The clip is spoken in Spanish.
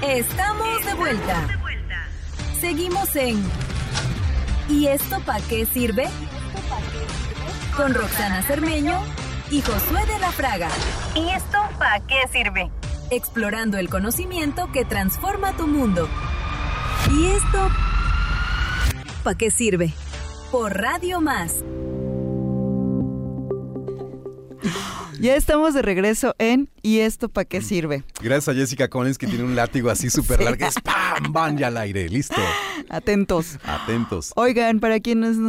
Estamos de vuelta. Seguimos en ¿Y esto para qué sirve? Con Roxana Cermeño y Josué de la Fraga. ¿Y esto para qué sirve? Explorando el conocimiento que transforma tu mundo. ¿Y esto para qué sirve? Por Radio Más. Ya estamos de regreso en ¿Y esto para qué sirve? Gracias a Jessica Collins, que tiene un látigo así súper largo. Es ¡pam! ¡Van! Ya al aire. Listo. Atentos. Atentos. Oigan, para quienes